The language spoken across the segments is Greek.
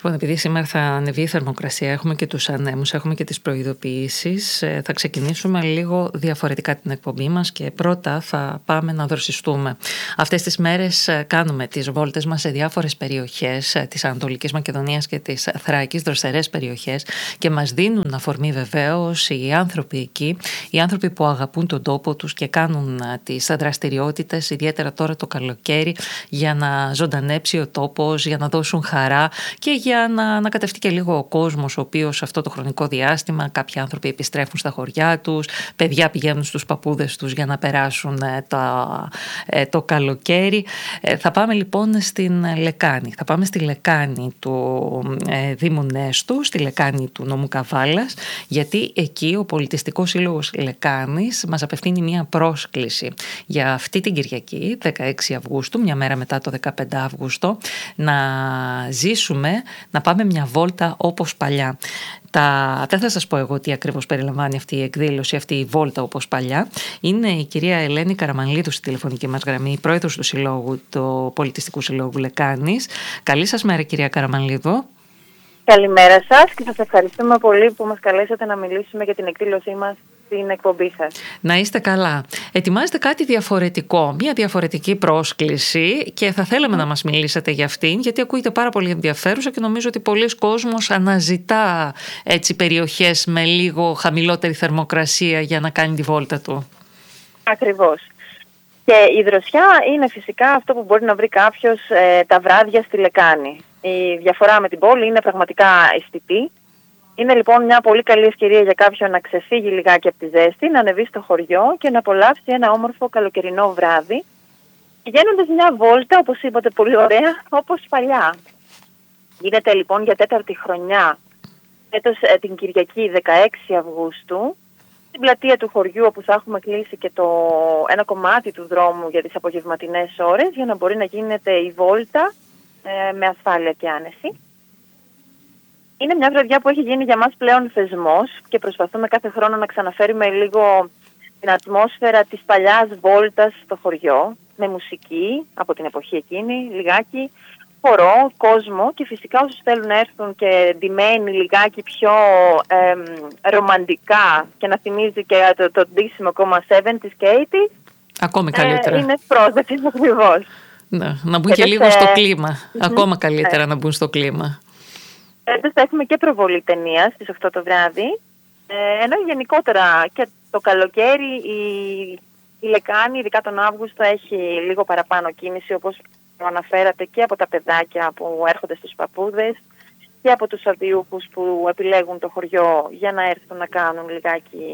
Λοιπόν, επειδή σήμερα θα ανεβεί η θερμοκρασία, έχουμε και τους ανέμους, έχουμε και τις προειδοποιήσεις, θα ξεκινήσουμε λίγο διαφορετικά την εκπομπή μας και πρώτα θα πάμε να δροσιστούμε. Αυτές τις μέρες κάνουμε τις βόλτες μας σε διάφορες περιοχές της Ανατολικής Μακεδονίας και της Θράκης, δροσερές περιοχές, και μας δίνουν αφορμή βεβαίως οι άνθρωποι εκεί, οι άνθρωποι που αγαπούν τον τόπο τους και κάνουν τις δραστηριότητες, ιδιαίτερα τώρα το καλοκαίρι, για να ζωντανέψει ο τόπος, για να δώσουν χαρά και για να ανακατευτεί και λίγο ο κόσμος, ο οποίος αυτό το χρονικό διάστημα κάποιοι άνθρωποι επιστρέφουν στα χωριά τους, παιδιά πηγαίνουν στους παππούδες τους για να περάσουν το καλοκαίρι. Θα πάμε λοιπόν στην Λεκάνη. Θα πάμε στη Λεκάνη του Δήμου Νέστου, στη Λεκάνη του νομού Καβάλας, γιατί εκεί ο Πολιτιστικός Σύλλογος Λεκάνης μας απευθύνει μια πρόσκληση για αυτή την Κυριακή, 16 Αυγούστου, μια μέρα μετά το 15 Αύγουστο, να ζήσουμε, να πάμε μια βόλτα όπως παλιά. Δεν θα σας πω εγώ τι ακριβώς περιλαμβάνει αυτή η εκδήλωση, αυτή η βόλτα όπως παλιά. Είναι η κυρία Ελένη Καραμανλίδου στη τηλεφωνική μας γραμμή, πρόεδρος του Συλλόγου, του Πολιτιστικού Συλλόγου Λεκάνης. Καλή σας μέρα, κυρία Καραμανλίδου. Καλημέρα σας και σας ευχαριστούμε πολύ που μας καλέσατε να μιλήσουμε για την εκδήλωσή μας στην εκπομπή σας. Να είστε καλά. Ετοιμάζετε κάτι διαφορετικό, μια διαφορετική πρόσκληση και θα θέλαμε να μας μιλήσετε για αυτήν, γιατί ακούγεται πάρα πολύ ενδιαφέρουσα και νομίζω ότι πολλοί κόσμος αναζητά έτσι περιοχές με λίγο χαμηλότερη θερμοκρασία για να κάνει τη βόλτα του. Ακριβώς. Και η δροσιά είναι φυσικά αυτό που μπορεί να βρει κάποιος τα βράδια στη Λεκάνη. Η διαφορά με την πόλη είναι πραγματικά αισθητή. Είναι λοιπόν μια πολύ καλή ευκαιρία για κάποιον να ξεφύγει λιγάκι από τη ζέστη, να ανεβεί στο χωριό και να απολαύσει ένα όμορφο καλοκαιρινό βράδυ, πηγαίνοντας μια βόλτα, όπως είπατε πολύ ωραία, όπως παλιά. Γίνεται λοιπόν για 4η χρονιά, φέτος την Κυριακή 16 Αυγούστου, στην πλατεία του χωριού, όπου θα έχουμε κλείσει και ένα κομμάτι του δρόμου για τις απογευματινές ώρες, για να μπορεί να γίνεται η βόλτα με ασφάλεια και άνεση. Είναι μια βραδιά που έχει γίνει για μας πλέον θεσμός και προσπαθούμε κάθε χρόνο να ξαναφέρουμε λίγο την ατμόσφαιρα της παλιάς βόλτας στο χωριό, με μουσική από την εποχή εκείνη, λιγάκι, χορό, κόσμο και φυσικά όσους θέλουν να έρθουν και ντυμένοι λιγάκι πιο ρομαντικά και να θυμίζει και το ντύσιμο ακόμα 70's και 80's. Ακόμη καλύτερα. Είναι πρόσδεκτοι ακριβώς. Να μπουν και λίγο στο κλίμα. Ακόμα καλύτερα να μπουν στο κλίμα. Έντως θα έχουμε και προβολή ταινίας στις 8 το βράδυ, ενώ γενικότερα και το καλοκαίρι η Λεκάνη, ειδικά τον Αύγουστο, έχει λίγο παραπάνω κίνηση, όπως το αναφέρατε, και από τα παιδάκια που έρχονται στους παππούδες και από τους αδειούχους που επιλέγουν το χωριό για να έρθουν να κάνουν λιγάκι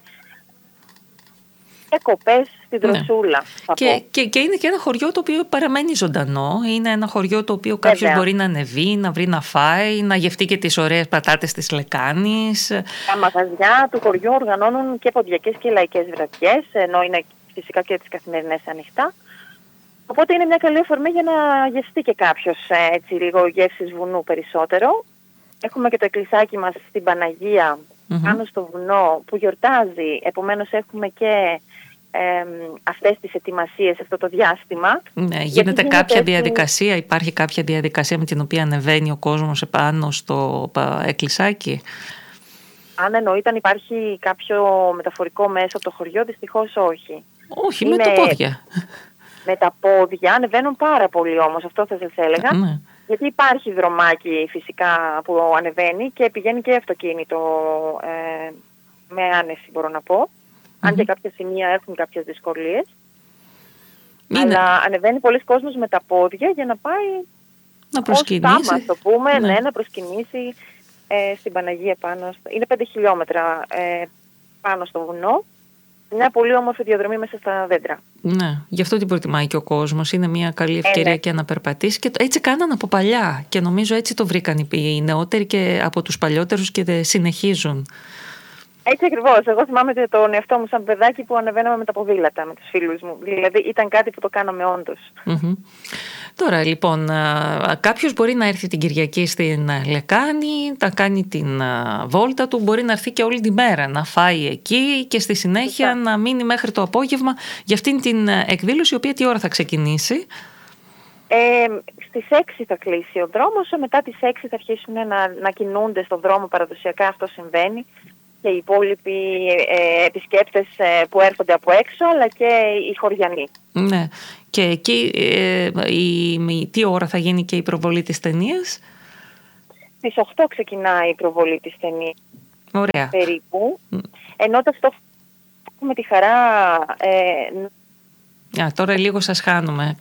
διακοπές στη δροσούλα. Ναι. Και είναι και ένα χωριό το οποίο παραμένει ζωντανό. Είναι ένα χωριό το οποίο κάποιος μπορεί να ανεβεί, να βρει να φάει, να γευτεί και τις ωραίες πατάτες της Λεκάνης. Τα μαγαζιά του χωριού οργανώνουν και ποντιακές και λαϊκές βραδιές, ενώ είναι φυσικά και τις καθημερινές ανοιχτά. Οπότε είναι μια καλή αφορμή για να γευστεί και κάποιος έτσι λίγο γεύσεις βουνού περισσότερο. Έχουμε και το εκκλησάκι μας στην Παναγία, πάνω στο βουνό, που γιορτάζει. Επομένως έχουμε και αυτές τις ετοιμασίες αυτό το διάστημα. Ναι, γίνεται κάποια διαδικασία, υπάρχει κάποια διαδικασία με την οποία ανεβαίνει ο κόσμος επάνω στο εκκλησάκι? Αν εννοείται αν υπάρχει κάποιο μεταφορικό μέσο από το χωριό, δυστυχώς όχι. Όχι, με τα πόδια. Με τα πόδια ανεβαίνουν πάρα πολύ όμως, αυτό θα σας έλεγα. Ναι. Γιατί υπάρχει δρομάκι φυσικά που ανεβαίνει και πηγαίνει και αυτοκίνητο με άνεση, μπορώ να πω. Αν και κάποια σημεία έχουν κάποιες δυσκολίες. Αλλά ανεβαίνει πολλοί κόσμος με τα πόδια για να πάει να προσκυνήσει. Ως το πούμε, να προσκυνήσει στην Παναγία πάνω. Είναι 5 χιλιόμετρα πάνω στο βουνό. Μια πολύ όμορφη διαδρομή μέσα στα δέντρα. Ναι, γι' αυτό την προτιμάει και ο κόσμος. Είναι μια καλή ευκαιρία και να περπατήσει. Και έτσι κάναν από παλιά. Και νομίζω έτσι το βρήκαν οι νεότεροι και από τους παλιότερους και συνεχίζουν. Έτσι ακριβώς. Εγώ θυμάμαι τον εαυτό μου σαν παιδάκι που ανεβαίναμε με τα ποδήλατα με τους φίλους μου. Δηλαδή ήταν κάτι που το κάναμε όντως. Τώρα λοιπόν κάποιος μπορεί να έρθει την Κυριακή στην Λεκάνη, να κάνει την βόλτα του, μπορεί να έρθει και όλη τη μέρα να φάει εκεί και στη συνέχεια να μείνει μέχρι το απόγευμα για αυτήν την εκδήλωση, η οποία τι ώρα θα ξεκινήσει? Στις 6 θα κλείσει ο δρόμος, μετά τις 6 θα αρχίσουν να κινούνται στον δρόμο παραδοσιακά, αυτό συμβαίνει, και οι υπόλοιποι επισκέπτες που έρχονται από έξω, αλλά και οι χωριανοί. Ναι. Και εκεί τι ώρα θα γίνει και η προβολή της ταινίας? Στις 8 ξεκινάει η προβολή της ταινίας. Ωραία. Περίπου. Ενώ ταυτόχρονα έχουμε τη χαρά... Τώρα λίγο σας χάνουμε.